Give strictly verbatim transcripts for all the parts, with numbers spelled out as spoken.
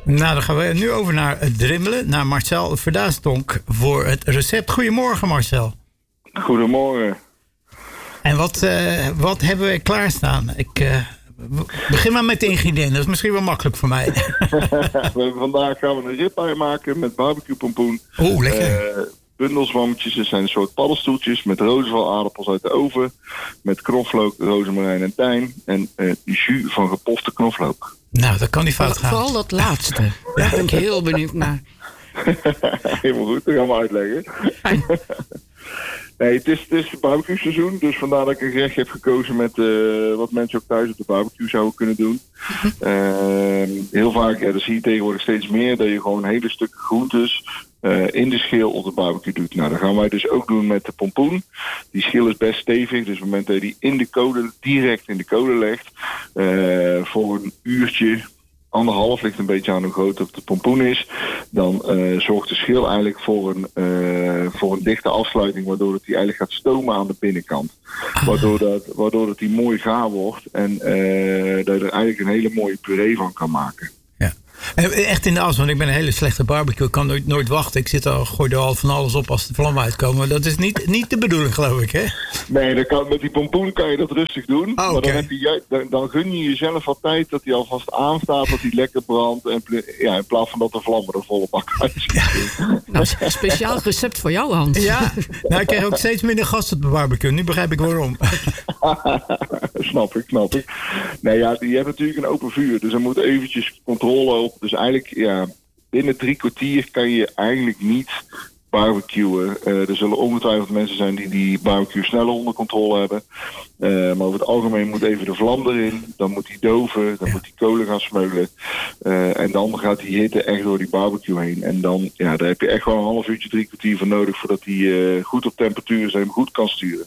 Nou, dan gaan we nu over naar het drimmelen. Naar Marcel Verdaastonk voor het recept. Goedemorgen, Marcel. Goedemorgen. En wat, uh, wat hebben we klaarstaan? Ik uh, begin maar met de ingrediënten. Dat is misschien wel makkelijk voor mij. we hebben vandaag gaan we een ribeye maken met barbecue pompoen. Oeh, lekker. Uh, bundelzwammetjes, dat zijn een soort paddenstoeltjes met rozenval aardappels uit de oven. Met knoflook, rozemarijn en tijm. En uh, jus van gepofte knoflook. Nou, dat kan niet fout gaan. Vooral dat laatste. Daar ben ik heel benieuwd naar. Helemaal goed, dat gaan we uitleggen. Nee, het is, het is barbecue seizoen, dus vandaar dat ik een gerecht heb gekozen met uh, wat mensen ook thuis op de barbecue zouden kunnen doen. Uh, heel vaak, ja, dat zie je tegenwoordig steeds meer, dat je gewoon hele stukken groentes uh, in de schil op de barbecue doet. Nou, dat gaan wij dus ook doen met de pompoen. Die schil is best stevig, dus op het moment dat je die in de kolen, direct in de kolen legt, uh, voor een uurtje, anderhalf, ligt een beetje aan hoe groot de pompoen is, dan uh, zorgt de schil eigenlijk voor een, uh, voor een dichte afsluiting, waardoor het die eigenlijk gaat stomen aan de binnenkant. Waardoor dat, waardoor dat die mooi gaar wordt en uh, dat je er eigenlijk een hele mooie puree van kan maken. Ja. Echt in de as, want ik ben een hele slechte barbecue. Ik kan nooit, nooit wachten. Ik zit al, gooi er al van alles op als de vlammen uitkomen. Dat is niet, niet de bedoeling, geloof ik, hè? Nee, dat kan, met die pompoen kan je dat rustig doen. Oh, maar okay. dan, heb je, dan, dan gun je jezelf al tijd dat hij alvast aanstaat, dat hij lekker brandt. En ja, in plaats van dat de vlammen er volle bak uit zitten. Nou, een speciaal recept voor jou, Hans. Ja, nou, ik krijg ook steeds minder gasten op de barbecue. Nu begrijp ik waarom. snap ik, snap ik. Nee, ja, je hebt natuurlijk een open vuur, dus er moet eventjes controle op. Dus eigenlijk, ja, binnen drie kwartier kan je eigenlijk niet barbecuen. Uh, er zullen ongetwijfeld mensen zijn die die barbecue sneller onder controle hebben. Uh, maar over het algemeen moet even de vlam erin. Dan moet die doven, dan ja. moet die kolen gaan smeulen. Uh, en dan gaat die hitte echt door die barbecue heen. En dan, ja, daar heb je echt wel een half uurtje, drie kwartier voor nodig voordat die uh, goed op temperatuur is en hem goed kan sturen.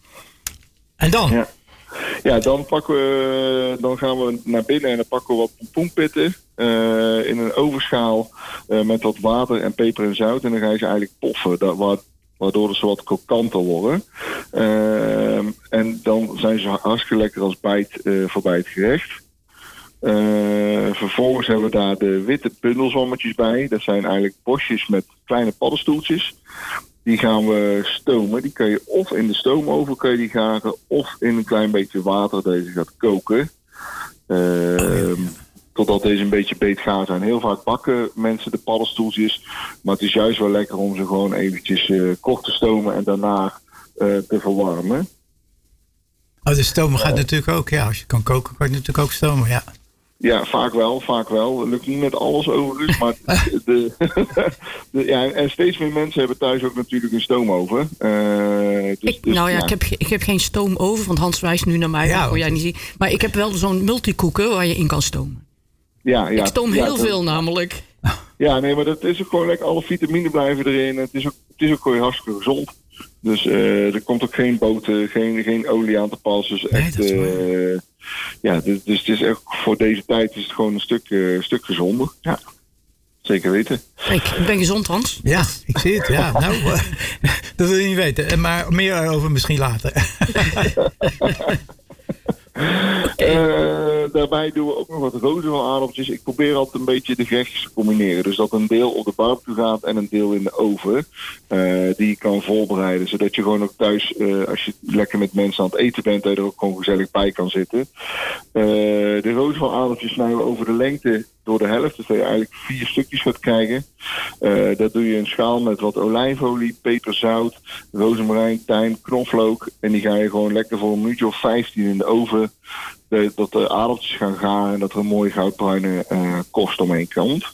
En dan? Ja. Ja, dan, pakken we, dan gaan we naar binnen en dan pakken we wat pompoenpitten uh, in een ovenschaal uh, met wat water en peper en zout. En dan ga je ze eigenlijk poffen, dat, waardoor ze wat krokanter worden. Uh, en dan zijn ze hartstikke lekker als bijt uh, voorbij het gerecht. Uh, vervolgens hebben we daar de witte bundelzwammetjes bij. Dat zijn eigenlijk bosjes met kleine paddenstoeltjes. Die gaan we stomen. Die kan je of in de stoomoven kan je die garen, of in een klein beetje water deze gaat koken. Uh, oh, ja. Totdat deze een beetje beetgaar zijn. Heel vaak bakken mensen de paddenstoeltjes. Maar het is juist wel lekker om ze gewoon eventjes uh, kort te stomen en daarna uh, te verwarmen. Oh, de stomen gaat uh, natuurlijk ook. Ja, als je kan koken, kan je natuurlijk ook stomen, ja. Ja, vaak wel, vaak wel. Het lukt niet met alles overigens, maar de, de, ja, en steeds meer mensen hebben thuis ook natuurlijk een stoomoven. Uh, dus, ik, dus, nou ja, ja. Ik, heb, ik heb geen stoomoven, want Hans wijst nu naar mij. Ja, dat jij niet zien. Maar ik heb wel zo'n multicooker waar je in kan stomen. Ja, ja, ik stoom heel ja, veel dat, namelijk. Ja, nee, maar dat is ook gewoon lekker. Alle vitamine blijven erin. Het is ook, het is ook gewoon hartstikke gezond. Dus uh, er komt ook geen boter, geen, geen olie aan te pas. Dus nee, echt, uh, ja, dus, dus het is echt, voor deze tijd is het gewoon een stuk, uh, stuk gezonder. Ja, zeker weten. Kijk, ik ben gezond, Hans. Ja, ik zie het. Ja, nou, uh, dat wil je niet weten. Maar meer over misschien later. Uh, daarbij doen we ook nog wat rozenval aardappeltjes. Ik probeer altijd een beetje de gerechtjes te combineren. Dus dat een deel op de barbecue gaat en een deel in de oven. Uh, die je kan voorbereiden. Zodat je gewoon ook thuis, uh, als je lekker met mensen aan het eten bent, dat je er ook gewoon gezellig bij kan zitten. Uh, de rozenval aardappeljes snijden we over de lengte door de helft. Dus dat je eigenlijk vier stukjes gaat krijgen. Uh, dat doe je in een schaal met wat olijfolie, peper, zout, rozemarijn, tijm, knoflook. En die ga je gewoon lekker voor een minuutje of vijftien in de oven. De, dat de aardappeltjes gaan garen en dat er een mooie goudbruine uh, korst omheen komt.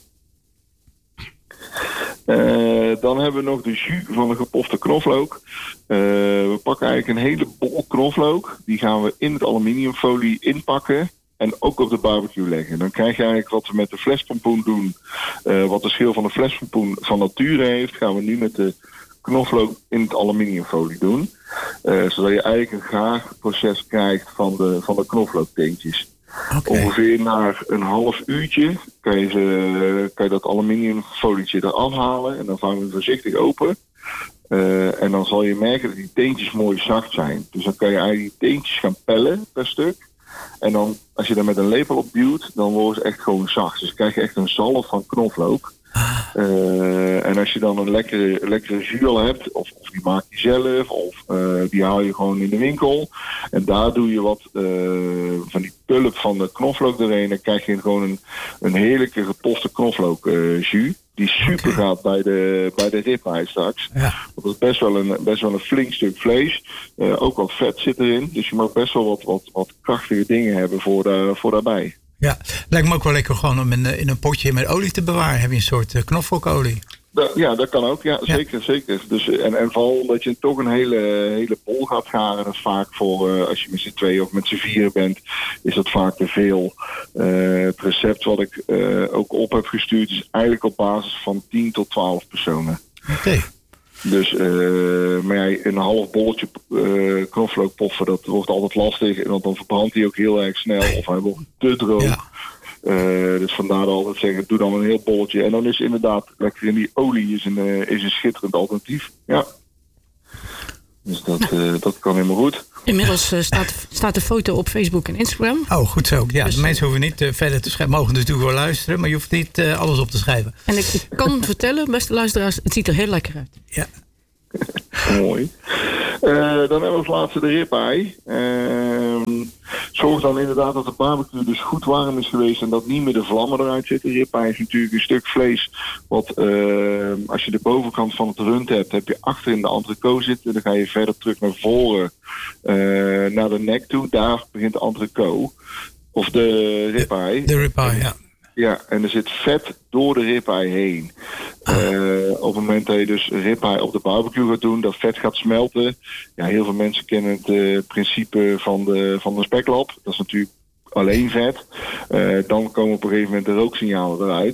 Uh, dan hebben we nog de jus van de gepofte knoflook. Uh, we pakken eigenlijk een hele bol knoflook. Die gaan we in het aluminiumfolie inpakken. En ook op de barbecue leggen. Dan krijg je eigenlijk wat we met de flespompoen doen. Uh, wat de schil van de flespompoen van nature heeft, gaan we nu met de knoflook in het aluminiumfolie doen. Uh, zodat je eigenlijk een gaarproces krijgt van de, van de knoflookteentjes. Okay. Ongeveer na een half uurtje kan je, ze, kan je dat aluminiumfolietje eraf halen. En dan vang je hem voorzichtig open. Uh, en dan zal je merken dat die teentjes mooi zacht zijn. Dus dan kan je eigenlijk die teentjes gaan pellen per stuk. En dan, als je er met een lepel op duwt, dan wordt het echt gewoon zacht. Dus dan krijg je echt een zalf van knoflook. Ah. Uh, en als je dan een lekkere, lekkere jus hebt, of, of die maak je zelf, of uh, die haal je gewoon in de winkel. En daar doe je wat uh, van die pulp van de knoflook erin. Dan krijg je gewoon een, een heerlijke gepofte knoflook uh, jus. Die super okay. gaat bij de, bij de ribeye straks. Ja. Dat is best wel een, best wel een flink stuk vlees. Uh, ook wat vet zit erin. Dus je mag best wel wat, wat, wat krachtige dingen hebben voor, de, voor daarbij. Ja, lijkt me ook wel lekker gewoon om in, in een potje met olie te bewaren. Heb je een soort uh, knoflookolie? Da, ja, dat kan ook. Ja, zeker, ja. zeker. Dus, en, en vooral omdat je toch een hele, hele bol gaat garen. Dat is vaak voor, uh, als je met z'n tweeën of met z'n vieren bent, is dat vaak te veel. Uh, het recept wat ik uh, ook op heb gestuurd is eigenlijk op basis van tien tot twaalf personen. Oké. Okay. Dus, uh, maar ja, een half bolletje uh, knoflookpoffen, dat wordt altijd lastig. Want dan verbrandt hij ook heel erg snel. Of hij wordt te droog. Ja. Uh, dus vandaar altijd zeggen, doe dan een heel bolletje. En dan is inderdaad lekker in die olie is een, uh, is een schitterend alternatief. Ja. Dus dat, uh, dat kan helemaal goed. Inmiddels uh, staat, staat de foto op Facebook en Instagram. Oh, goed zo. Ja, dus, de mensen hoeven niet uh, verder te schrijven. Mogen dus natuurlijk wel luisteren, maar je hoeft niet uh, alles op te schrijven. En ik, ik kan vertellen, beste luisteraars, het ziet er heel lekker uit. Ja. Mooi. Uh, dan hebben we als laatste de ribeye. Uh, zorg dan inderdaad dat de barbecue dus goed warm is geweest en dat niet meer de vlammen eruit zitten. Ribeye is natuurlijk een stuk vlees wat uh, als je de bovenkant van het rund hebt, heb je achter in de entrecote zitten. Dan ga je verder terug naar voren uh, naar de nek toe. Daar begint de entrecote. Of de ribeye. De, de ribeye, ja. Ja, en er zit vet door de ribeye heen. Uh, op het moment dat je dus ribeye op de barbecue gaat doen, dat vet gaat smelten. Ja, heel veel mensen kennen het uh, principe van de, van de speklap. Dat is natuurlijk alleen vet. Uh, dan komen op een gegeven moment de rooksignalen eruit.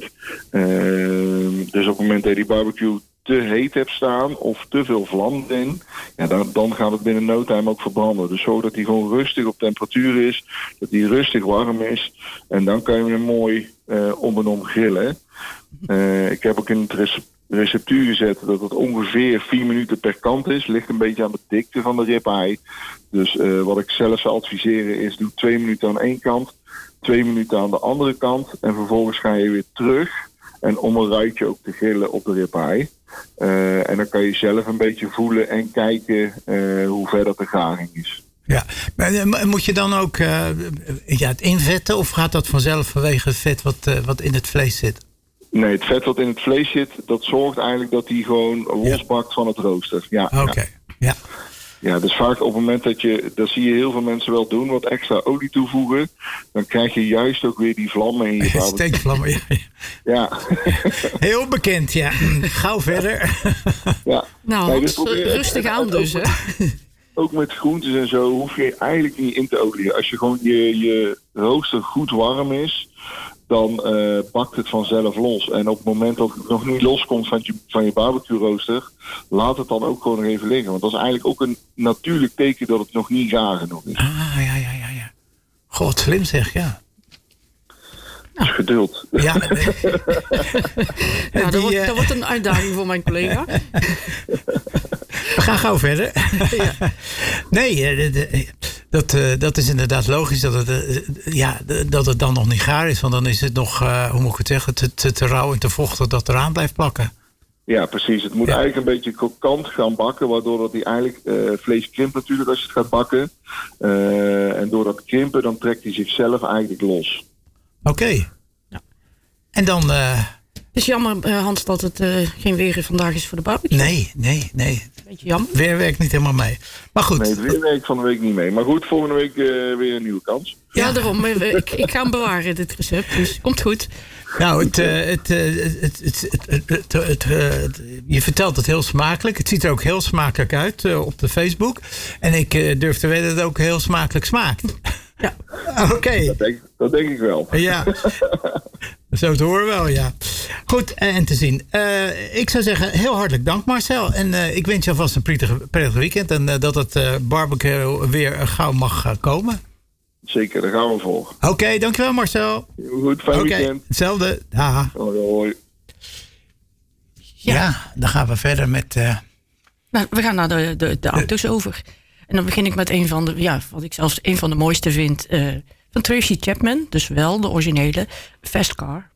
Uh, dus op het moment dat je die barbecue te heet hebt staan of te veel vlam in, ja, dan, dan gaat het binnen no time ook verbranden. Dus zorg dat die gewoon rustig op temperatuur is, dat die rustig warm is en dan kan je hem mooi uh, om en om grillen. Uh, ik heb ook in het recept receptuur gezet dat het ongeveer vier minuten per kant is. Ligt een beetje aan de dikte van de ribeye. Dus uh, wat ik zelf zou adviseren is, doe twee minuten aan één kant, twee minuten aan de andere kant en vervolgens ga je weer terug en om een ruitje ook te grillen op de ribeye. Uh, en dan kan je zelf een beetje voelen en kijken uh, hoe ver dat de garing is. Ja, maar moet je dan ook uh, ja, het invetten of gaat dat vanzelf vanwege het vet wat, uh, wat in het vlees zit? Nee, het vet wat in het vlees zit, dat zorgt eigenlijk dat die gewoon losbakt ja. van het rooster. Ja, Oké, okay. ja. ja. Ja, dus vaak op het moment dat je, dat zie je heel veel mensen wel doen, wat extra olie toevoegen, dan krijg je juist ook weer die vlammen in je barbecue. Steekvlammen, ja. Ja. Heel bekend, ja. Gauw verder. Ja. Nou, nee, dus rustig aan dus, hè. Ook met groentes en zo hoef je eigenlijk niet in te olieën. Als je gewoon je, je rooster goed warm is, dan uh, bakt het vanzelf los. En op het moment dat het nog niet loskomt van je, van je barbecue rooster, laat het dan ook gewoon nog even liggen. Want dat is eigenlijk ook een natuurlijk teken dat het nog niet gaar genoeg is. Ah, ja, ja, ja, ja. God, slim zeg, ja. Nou. Geduld. Ja, nee. ja dat, wordt, dat wordt een uitdaging voor mijn collega. We gaan gauw verder. Ja. Nee, dat, dat is inderdaad logisch dat het, ja, dat het dan nog niet gaar is. Want dan is het nog, hoe moet ik het zeggen, te, te, te rauw en te vochtig dat eraan blijft plakken. Ja, precies. Het moet ja. eigenlijk een beetje krokant gaan bakken, waardoor dat die eigenlijk uh, vlees krimpt natuurlijk als je het gaat bakken. Uh, en door dat krimpen, dan trekt hij zichzelf eigenlijk los. Oké. Okay. Ja. En dan... Uh... Het is jammer, uh, Hans, dat het uh, geen weer vandaag is voor de barbecue. Nee, nee, nee. Beetje jammer. Weer werkt niet helemaal mee. Maar goed. Nee, het weer werkt van de week niet mee. Maar goed, volgende week uh, weer een nieuwe kans. Ja, ja daarom. ik, ik ga hem bewaren, dit recept. Dus komt goed. Nou, het, uh, het, uh, het, het, het, het, het, uh, je vertelt het heel smakelijk. Het ziet er ook heel smakelijk uit uh, op de Facebook. En ik uh, durf te weten dat het ook heel smakelijk smaakt. Ja. Oké. Okay. Dat, dat denk ik wel. Ja. Zo te horen wel, ja. Goed, en te zien. Uh, ik zou zeggen, heel hartelijk dank Marcel. En uh, ik wens je alvast een prettig, prettig weekend. En uh, dat het uh, barbecue weer gauw mag uh, komen. Zeker, daar gaan we voor. Oké, okay, dankjewel Marcel. Goed, fijn okay, weekend. Hetzelfde. Haha. Hoi, hoi. Ja. ja, dan gaan we verder met... Uh... Nou, we gaan naar de, de, de auto's over. En dan begin ik met een van de, ja, wat ik zelfs een van de mooiste vind, uh, van Tracy Chapman. Dus wel de originele Fast Car.